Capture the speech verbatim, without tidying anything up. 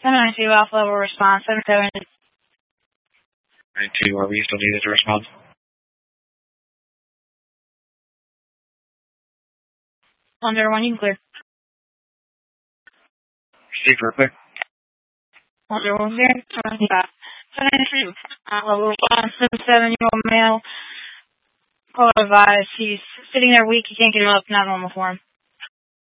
seven nine two, Alpha Level response, seven seven. nine two, are we still needed to respond? one zero one, you can clear. Steve, real quick. one zero one, there, seven five. seven nine two, Alpha Level response, seven seven, you are male. Call advised, he's sitting there weak, you can't get him up, not normal for him.